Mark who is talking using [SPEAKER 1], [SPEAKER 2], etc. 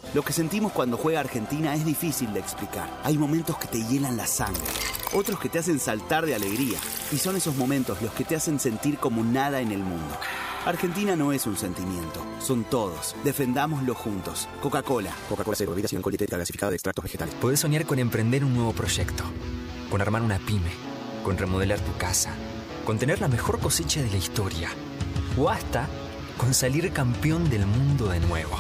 [SPEAKER 1] Lo que sentimos cuando juega Argentina es difícil de explicar. Hay momentos que te hielan la sangre, otros que te hacen saltar de alegría. Y son esos momentos los que te hacen sentir como nada en el mundo. Argentina no es un sentimiento, son todos. Defendámoslo juntos. Coca-Cola.
[SPEAKER 2] Coca-Cola Cero, bebida sin alcohol, dietética gasificada de extractos vegetales.
[SPEAKER 3] Podés soñar con emprender un nuevo proyecto, con armar una pyme, con remodelar tu casa, con tener la mejor cosecha de la historia, o hasta con salir campeón del mundo de nuevo.